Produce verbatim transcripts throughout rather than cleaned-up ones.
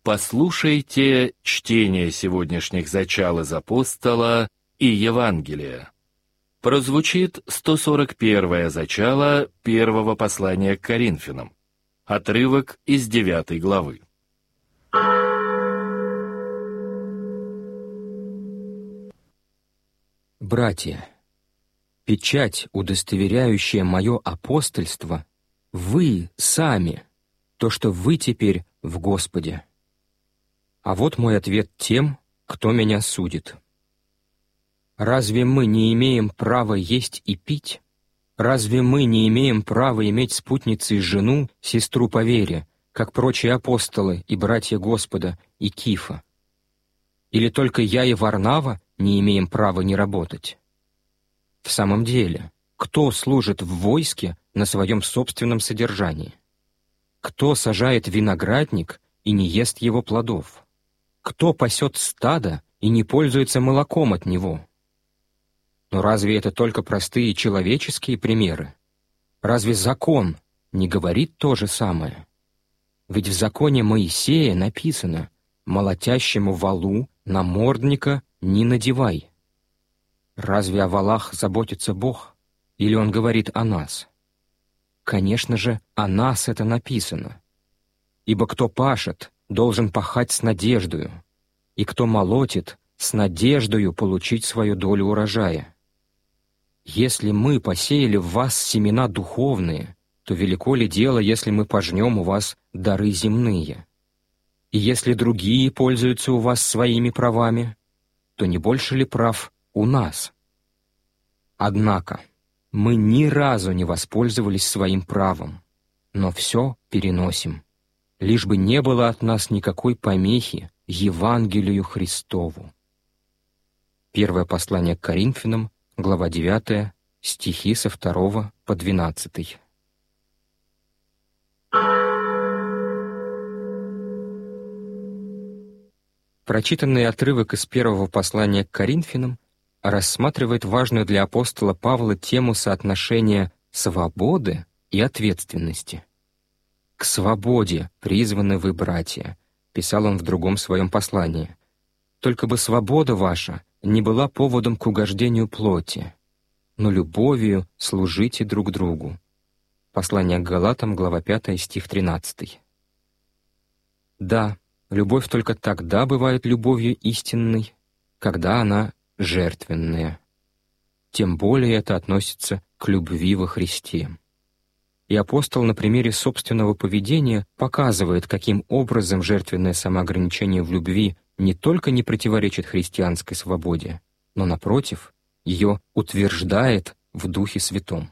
Послушайте чтение сегодняшних зачал из апостола и Евангелия. Прозвучит сто сорок первое зачало первого послания к Коринфянам. Отрывок из девятой главы. Братья, печать, удостоверяющая мое апостольство, вы сами, то, что вы теперь в Господе. А вот мой ответ тем, кто меня судит. Разве мы не имеем права есть и пить? Разве мы не имеем права иметь спутницей жену, сестру по вере, как прочие апостолы и братья Господа и Кифа? Или только я и Варнава не имеем права не работать? В самом деле, кто служит в войске на своем собственном содержании? Кто сажает виноградник и не ест его плодов? Кто пасет стадо и не пользуется молоком от него? Но разве это только простые человеческие примеры? Разве закон не говорит то же самое? Ведь в законе Моисея написано: «Молотящему валу намордника не надевай». Разве о валах заботится Бог? Или Он говорит о нас? Конечно же, о нас это написано. Ибо кто пашет, должен пахать с надеждою, и кто молотит, с надеждою получить свою долю урожая. Если мы посеяли в вас семена духовные, то велико ли дело, если мы пожнем у вас дары земные? И если другие пользуются у вас своими правами, то не больше ли прав у нас? Однако мы ни разу не воспользовались своим правом, но все переносим, лишь бы не было от нас никакой помехи Евангелию Христову. Первое послание к Коринфянам, глава девятая, стихи со второго по двенадцатый. Прочитанный отрывок из первого послания к Коринфянам рассматривает важную для апостола Павла тему соотношения свободы и ответственности. «К свободе призваны вы, братья», — писал он в другом своем послании. «Только бы свобода ваша не была поводом к угождению плоти, но любовью служите друг другу». Послание к Галатам, глава пятая, стих тринадцатый. Да, любовь только тогда бывает любовью истинной, когда она жертвенная. Тем более это относится к любви во Христе. И апостол на примере собственного поведения показывает, каким образом жертвенное самоограничение в любви не только не противоречит христианской свободе, но, напротив, ее утверждает в Духе Святом.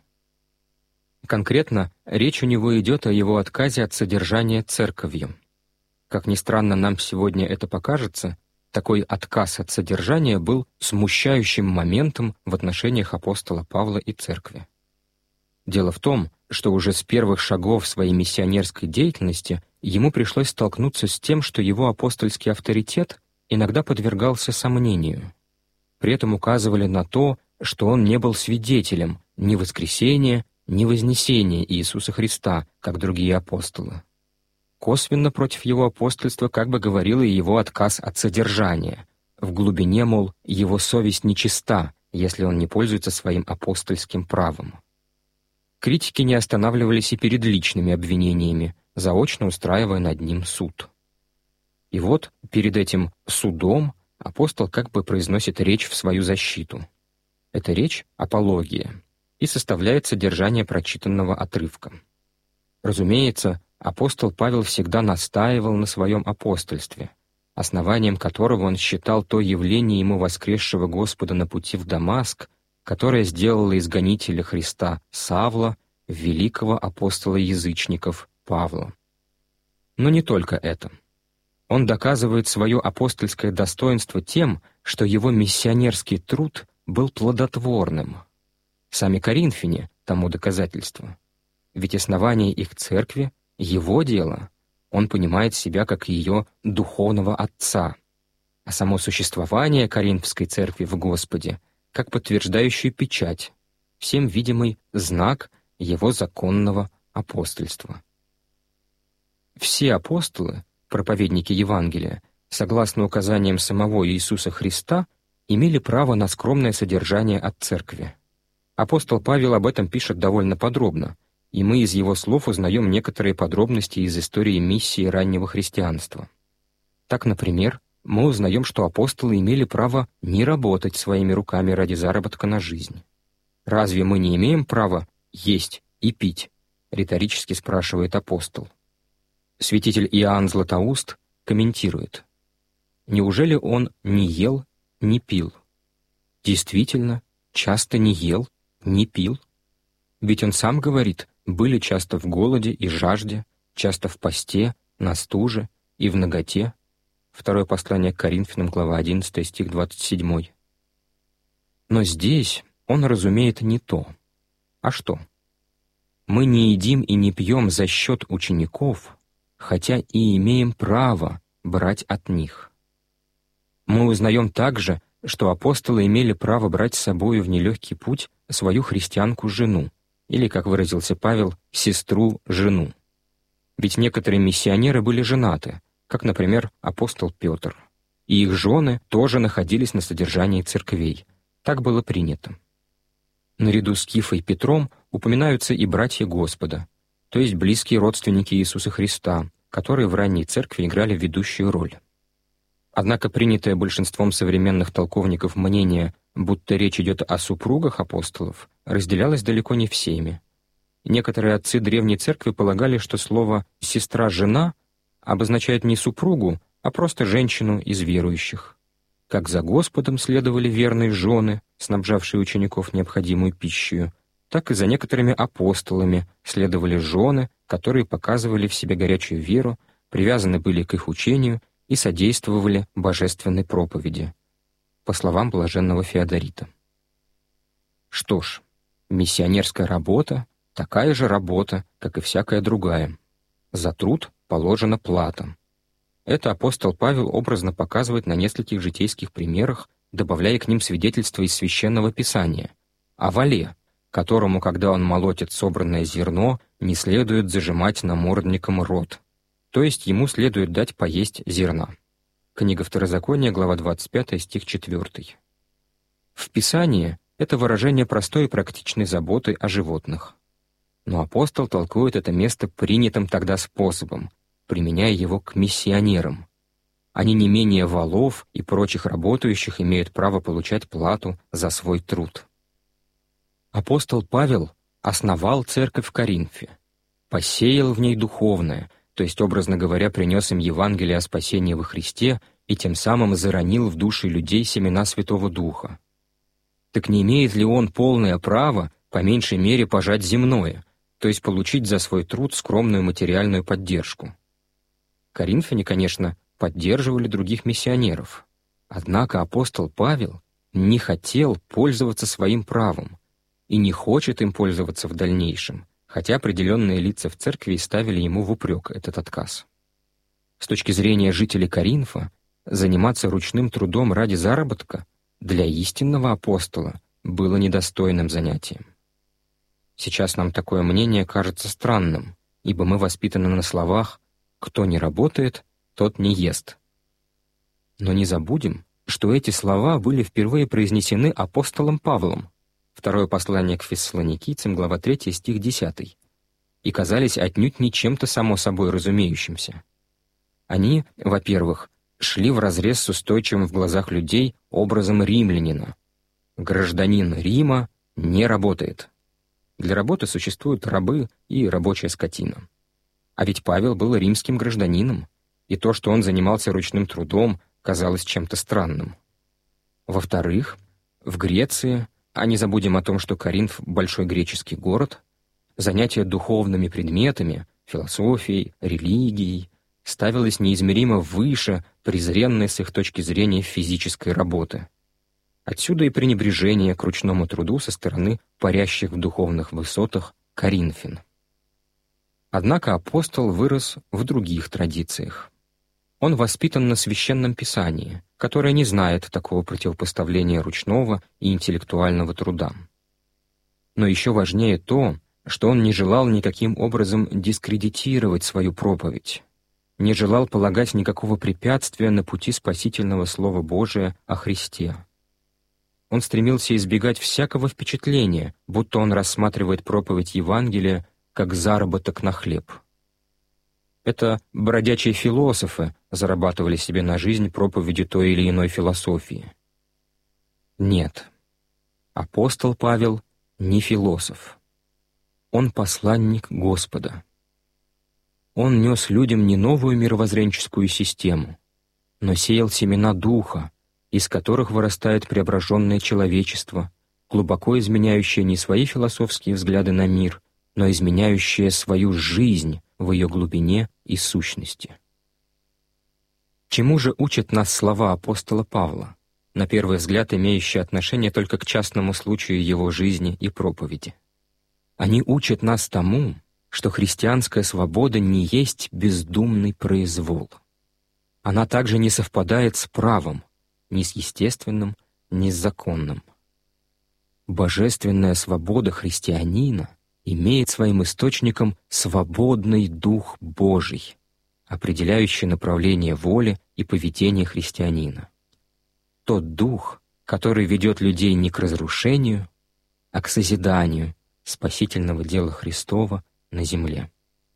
Конкретно, речь у него идет о его отказе от содержания церковью. Как ни странно нам сегодня это покажется, такой отказ от содержания был смущающим моментом в отношениях апостола Павла и церкви. Дело в том, что уже с первых шагов своей миссионерской деятельности ему пришлось столкнуться с тем, что его апостольский авторитет иногда подвергался сомнению. При этом указывали на то, что он не был свидетелем ни воскресения, ни вознесения Иисуса Христа, как другие апостолы. Косвенно против его апостольства как бы говорил и его отказ от содержания. В глубине, мол, его совесть нечиста, если он не пользуется своим апостольским правом. Критики не останавливались и перед личными обвинениями, заочно устраивая над ним суд. И вот перед этим судом апостол как бы произносит речь в свою защиту. Эта речь — апология, и составляет содержание прочитанного отрывка. Разумеется, апостол Павел всегда настаивал на своем апостольстве, основанием которого он считал то явление ему воскресшего Господа на пути в Дамаск, которое сделало из гонителя Христа Савла великого апостола язычников Павла. Но не только это. Он доказывает свое апостольское достоинство тем, что его миссионерский труд был плодотворным. Сами коринфяне тому доказательство. Ведь основание их церкви — его дело. Он понимает себя как ее духовного отца, а само существование Коринфской церкви в Господе как подтверждающую печать, всем видимый знак его законного апостольства. Все апостолы проповедники Евангелия, согласно указаниям самого Иисуса Христа, имели право на скромное содержание от церкви. Апостол Павел об этом пишет довольно подробно, и мы из его слов узнаем некоторые подробности из истории миссии раннего христианства. Так, например, мы узнаем, что апостолы имели право не работать своими руками ради заработка на жизнь. «Разве мы не имеем права есть и пить?» — риторически спрашивает апостол. Святитель Иоанн Златоуст комментирует: «Неужели он не ел, не пил?» Действительно, часто не ел, не пил. Ведь он сам говорит: «Были часто в голоде и жажде, часто в посте, на стуже и в наготе». Второе послание к Коринфянам, глава одиннадцатая, стих двадцать семь. Но здесь он разумеет не то. А что? Мы не едим и не пьем за счет учеников, хотя и имеем право брать от них. Мы узнаем также, что апостолы имели право брать с собою в нелегкий путь свою христианку-жену, или, как выразился Павел, сестру-жену. Ведь некоторые миссионеры были женаты, как, например, апостол Петр, и их жены тоже находились на содержании церквей. Так было принято. Наряду с Кифой и Петром упоминаются и братья Господа, то есть близкие родственники Иисуса Христа, которые в ранней церкви играли ведущую роль. Однако принятое большинством современных толковников мнение, будто речь идет о супругах апостолов, разделялось далеко не всеми. Некоторые отцы древней церкви полагали, что слово «сестра-жена» обозначает не супругу, а просто женщину из верующих. Как за Господом следовали верные жены, снабжавшие учеников необходимую пищей, так и за некоторыми апостолами следовали жены, которые показывали в себе горячую веру, привязаны были к их учению и содействовали божественной проповеди, по словам блаженного Феодорита. Что ж, миссионерская работа — такая же работа, как и всякая другая. За труд положена плата. Это апостол Павел образно показывает на нескольких житейских примерах, добавляя к ним свидетельства из Священного Писания о вале, которому, когда он молотит собранное зерно, не следует зажимать намордником рот, то есть ему следует дать поесть зерна. Книга Второзакония, глава двадцать пятая, стих четвёртый. В Писании это выражение простой и практичной заботы о животных. Но апостол толкует это место принятым тогда способом, применяя его к миссионерам. Они не менее валов и прочих работающих имеют право получать плату за свой труд. Апостол Павел основал церковь в Коринфе, посеял в ней духовное, то есть, образно говоря, принес им Евангелие о спасении во Христе и тем самым заронил в души людей семена Святого Духа. Так не имеет ли он полное право, по меньшей мере, пожать земное, то есть получить за свой труд скромную материальную поддержку? Коринфяне, конечно, поддерживали других миссионеров, однако апостол Павел не хотел пользоваться своим правом и не хочет им пользоваться в дальнейшем, хотя определенные лица в церкви ставили ему в упрек этот отказ. С точки зрения жителей Коринфа, заниматься ручным трудом ради заработка для истинного апостола было недостойным занятием. Сейчас нам такое мнение кажется странным, ибо мы воспитаны на словах «кто не работает, тот не ест». Но не забудем, что эти слова были впервые произнесены апостолом Павлом, второе послание к Фессалоникийцам, глава третья, стих десятый, и казались отнюдь не чем-то само собой разумеющимся. Они, во-первых, шли вразрез с устойчивым в глазах людей образом римлянина. Гражданин Рима не работает. Для работы существуют рабы и рабочая скотина. А ведь Павел был римским гражданином, и то, что он занимался ручным трудом, казалось чем-то странным. Во-вторых, в Греции, а не забудем о том, что Коринф — большой греческий город, занятие духовными предметами, философией, религией ставилось неизмеримо выше презренной с их точки зрения физической работы. Отсюда и пренебрежение к ручному труду со стороны парящих в духовных высотах коринфян. Однако апостол вырос в других традициях. Он воспитан на Священном Писании, которое не знает такого противопоставления ручного и интеллектуального труда. Но еще важнее то, что он не желал никаким образом дискредитировать свою проповедь. не желал полагать никакого препятствия на пути спасительного Слова Божия о Христе. Он стремился избегать всякого впечатления, будто он рассматривает проповедь Евангелия как заработок на хлеб. Это бродячие философы зарабатывали себе на жизнь проповедью той или иной философии. Нет, апостол Павел не философ. Он посланник Господа. Он нес людям не новую мировоззренческую систему, но сеял семена Духа, из которых вырастает преображенное человечество, глубоко изменяющее не свои философские взгляды на мир, но изменяющее свою жизнь в ее глубине и сущности. Чему же учат нас слова апостола Павла, на первый взгляд имеющие отношение только к частному случаю его жизни и проповеди? Они учат нас тому, что христианская свобода не есть бездумный произвол. Она также не совпадает с правом, ни с естественным, ни с законным. Божественная свобода христианина имеет своим источником свободный Дух Божий, определяющий направление воли и поведения христианина. Тот Дух, который ведет людей не к разрушению, а к созиданию спасительного дела Христова на земле.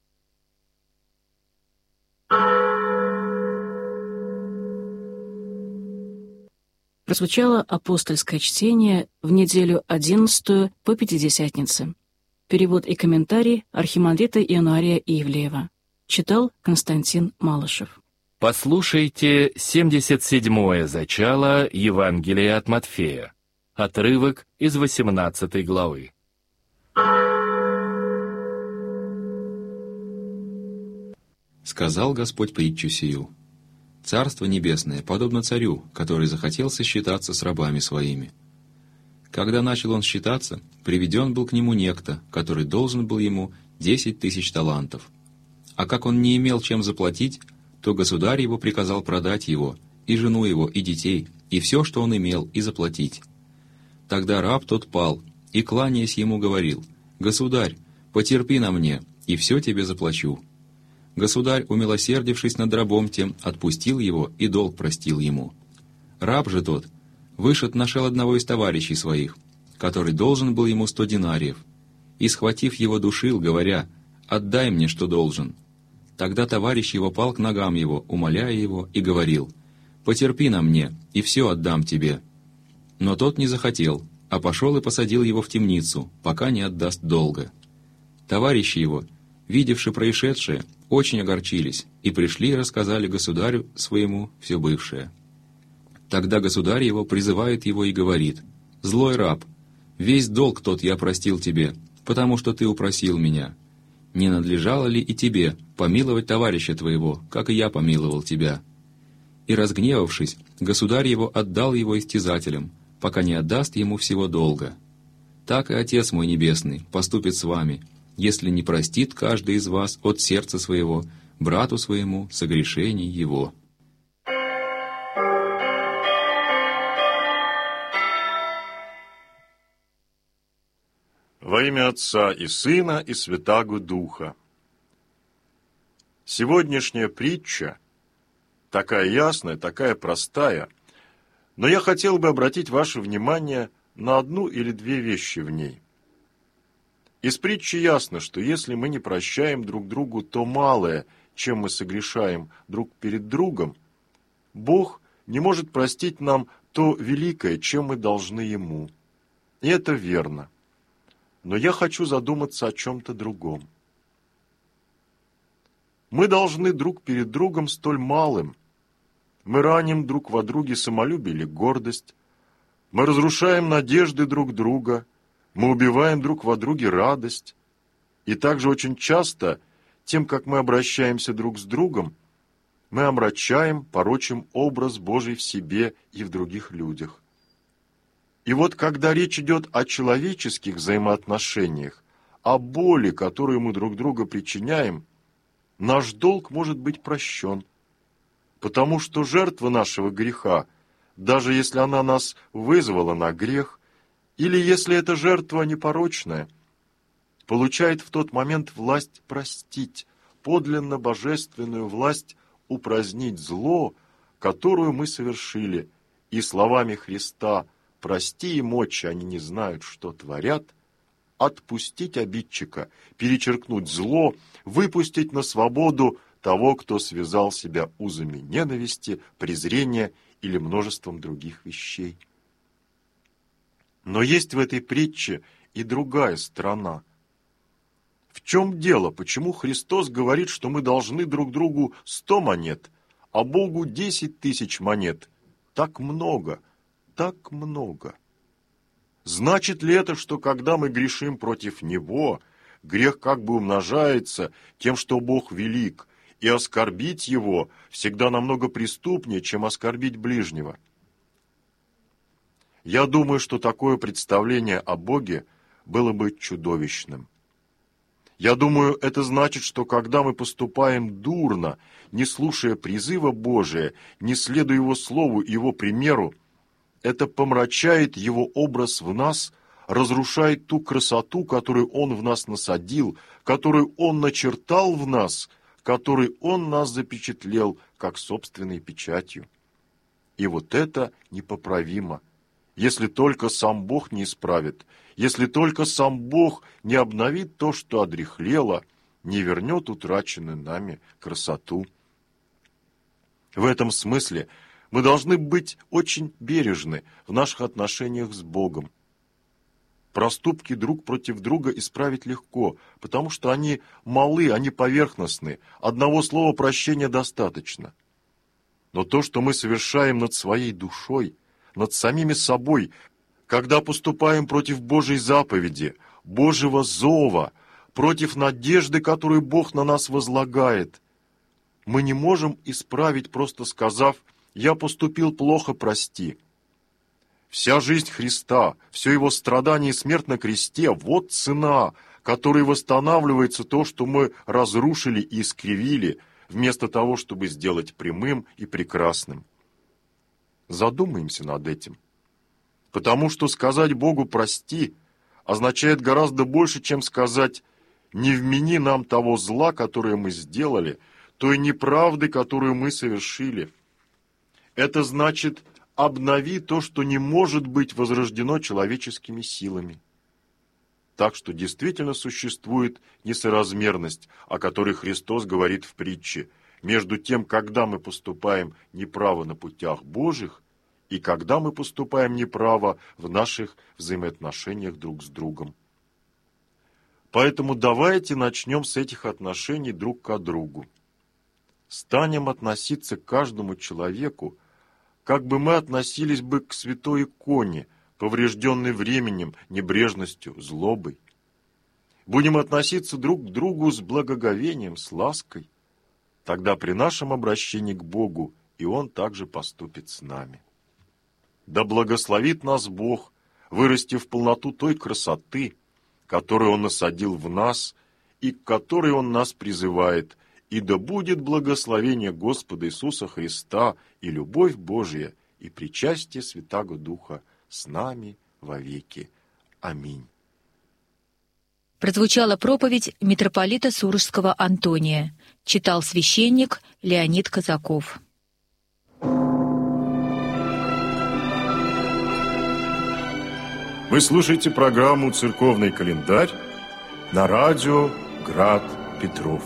Прозвучало апостольское чтение в неделю одиннадцатую по Пятидесятнице. Перевод и комментарий архимандрита Иануария Ивлеева. Читал Константин Малышев. Послушайте семьдесят седьмое зачало Евангелия от Матфея. Отрывок из восемнадцатой главы. Сказал Господь притчу сию: «Царство небесное подобно царю, который захотел сосчитаться с рабами своими. Когда начал он считаться, приведен был к нему некто, который должен был ему десять тысяч талантов. А как он не имел чем заплатить, то государь его приказал продать его, и жену его, и детей, и все, что он имел, и заплатить. Тогда раб тот пал, и, кланяясь ему, говорил: «Государь, потерпи на мне, и все тебе заплачу». Государь, умилосердившись над рабом тем, отпустил его и долг простил ему. Раб же тот вышед нашел одного из товарищей своих, который должен был ему сто динариев, и, схватив его, душил, говоря: «Отдай мне, что должен». Тогда товарищ его пал к ногам его, умоляя его, и говорил: «Потерпи на мне, и все отдам тебе». Но тот не захотел, а пошел и посадил его в темницу, пока не отдаст долга. Товарищи его, видевши происшедшее, очень огорчились, и пришли и рассказали государю своему все бывшее. Тогда государь его призывает его и говорит: «Злой раб, весь долг тот я простил тебе, потому что ты упросил меня. Не надлежало ли и тебе помиловать товарища твоего, как и я помиловал тебя?» И, разгневавшись, государь его отдал его истязателям, пока не отдаст ему всего долга. Так и Отец мой Небесный поступит с вами, если не простит каждый из вас от сердца своего брату своему согрешений его». Во имя Отца и Сына и Святаго Духа. Сегодняшняя притча такая ясная, такая простая, но я хотел бы обратить ваше внимание на одну или две вещи в ней. Из притчи ясно, что если мы не прощаем друг другу то малое, чем мы согрешаем друг перед другом, Бог не может простить нам то великое, чем мы должны Ему. И это верно. Но я хочу задуматься о чем-то другом. Мы должны друг перед другом столь малым. Мы раним друг во друге самолюбие или гордость. Мы разрушаем надежды друг друга. Мы убиваем друг во друге радость. И также очень часто, тем, как мы обращаемся друг с другом, мы омрачаем, порочим образ Божий в себе и в других людях. И вот когда речь идет о человеческих взаимоотношениях, о боли, которую мы друг другу причиняем, наш долг может быть прощен, потому что жертва нашего греха, даже если она нас вызвала на грех, или если эта жертва непорочная, получает в тот момент власть простить подлинно божественную власть упразднить зло, которую мы совершили, и словами Христа «прости им, Отче, они не знают, что творят», отпустить обидчика, перечеркнуть зло, выпустить на свободу того, кто связал себя узами ненависти, презрения или множеством других вещей. Но есть в этой притче и другая сторона. В чем дело? Почему Христос говорит, что мы должны друг другу сто монет, а Богу десять тысяч монет? Так много, так много. Значит ли это, что когда мы грешим против Него, грех как бы умножается тем, что Бог велик, и оскорбить Его всегда намного преступнее, чем оскорбить ближнего? Я думаю, что такое представление о Боге было бы чудовищным. Я думаю, это значит, что когда мы поступаем дурно, не слушая призыва Божия, не следуя Его Слову и Его примеру, это помрачает Его образ в нас, разрушает ту красоту, которую Он в нас насадил, которую Он начертал в нас, которой Он нас запечатлел как собственной печатью. И вот это непоправимо, если только сам Бог не исправит, если только сам Бог не обновит то, что одряхлело, не вернет утраченную нами красоту. В этом смысле мы должны быть очень бережны в наших отношениях с Богом. Проступки друг против друга исправить легко, потому что они малы, они поверхностны, одного слова прощения достаточно. Но то, что мы совершаем над своей душой, над самими собой, когда поступаем против Божьей заповеди, Божьего зова, против надежды, которую Бог на нас возлагает, мы не можем исправить, просто сказав: «Я поступил плохо, прости». Вся жизнь Христа, все Его страдание и смерть на кресте – вот цена, которой восстанавливается то, что мы разрушили и искривили, вместо того, чтобы сделать прямым и прекрасным. Задумаемся над этим. Потому что сказать Богу «прости» означает гораздо больше, чем сказать «не вмени нам того зла, которое мы сделали», той неправды, которую мы совершили. Это значит «обнови то, что не может быть возрождено человеческими силами». Так что действительно существует несоразмерность, о которой Христос говорит в притче, между тем, когда мы поступаем неправо на путях Божьих, и когда мы поступаем неправо в наших взаимоотношениях друг с другом. Поэтому давайте начнем с этих отношений друг к другу. Станем относиться к каждому человеку, как бы мы относились бы к святой иконе, поврежденной временем, небрежностью, злобой. Будем относиться друг к другу с благоговением, с лаской. Тогда при нашем обращении к Богу и Он также поступит с нами. Да благословит нас Бог, вырасти в полноту той красоты, которую Он насадил в нас и к которой Он нас призывает, и да будет благословение Господа Иисуса Христа и любовь Божия и причастие Святаго Духа с нами вовеки. Аминь. Прозвучала проповедь митрополита Сурожского Антония. Читал священник Леонид Казаков. Вы слушаете программу «Церковный календарь» на радио «Град Петров».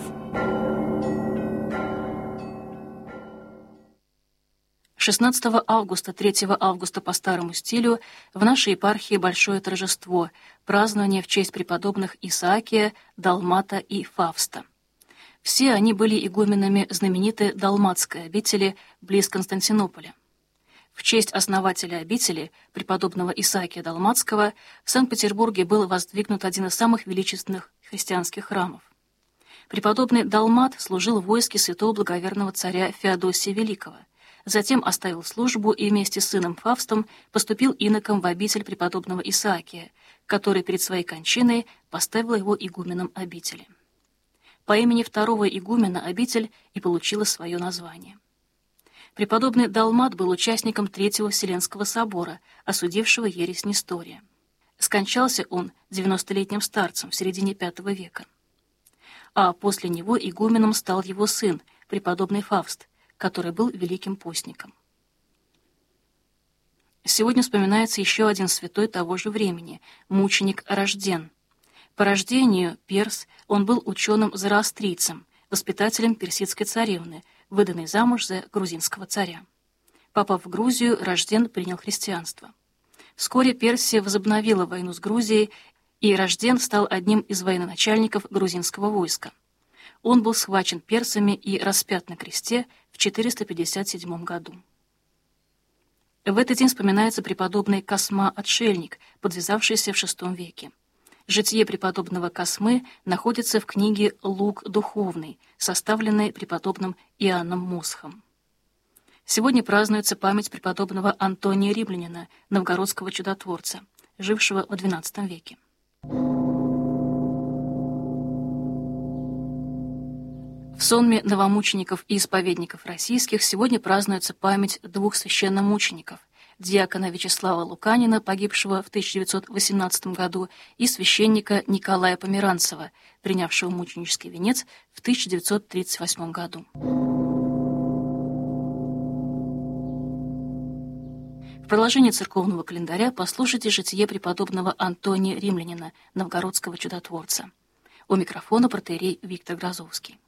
шестнадцатого августа, третьего августа по старому стилю в нашей епархии Большое Торжество, празднование в честь преподобных Исаакия, Далмата и Фавста. Все они были игуменами знаменитой Далматской обители близ Константинополя. В честь основателя обители, преподобного Исаакия Далматского, в Санкт-Петербурге был воздвигнут один из самых величественных христианских храмов. Преподобный Далмат служил в войске святого благоверного царя Феодосия Великого, затем оставил службу и вместе с сыном Фавстом поступил иноком в обитель преподобного Исаакия, который перед своей кончиной поставил его игуменом обители. По имени второго игумена обитель и получила свое название. Преподобный Далмат был участником Третьего Вселенского собора, осудившего ересь Нестория. Скончался он девяностолетним старцем в середине пятого века. а после него игуменом стал его сын, преподобный Фавст, который был великим постником. Сегодня вспоминается еще один святой того же времени – мученик Рожден. По рождению перс, он был ученым-зороастрийцем, воспитателем персидской царевны, выданной замуж за грузинского царя. Попав в Грузию, Рожден принял христианство. Вскоре Персия возобновила войну с Грузией, и Рожден стал одним из военачальников грузинского войска. Он был схвачен персами и распят на кресте в четыреста пятьдесят седьмом году. В этот день вспоминается преподобный Косма-отшельник, подвязавшийся в шестом веке. Житие преподобного Космы находится в книге «Лук духовный», составленной преподобным Иоанном Мосхом. Сегодня празднуется память преподобного Антония Римлянина, новгородского чудотворца, жившего в двенадцатом веке. В сонме новомучеников и исповедников российских сегодня празднуется память двух священномучеников – диакона Вячеслава Луканина, погибшего в тысяча девятьсот восемнадцатом году, и священника Николая Померанцева, принявшего мученический венец в тысяча девятьсот тридцать восьмом году. В продолжение церковного календаря послушайте житие преподобного Антония Римлянина, новгородского чудотворца. У микрофона протоиерей Виктор Грозовский.